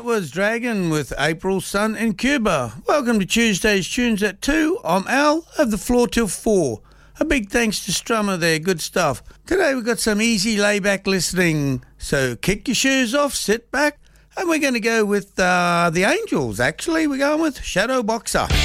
that was Dragon with April Sun in Cuba. Welcome to Tuesday's Tunes at 2. I'm Al, have the floor till 4. A big thanks to Strummer there, good stuff. Today we've got some easy layback listening, so kick your shoes off, sit back, and we're going to go with the Angels, actually. We're going with Shadow Boxer.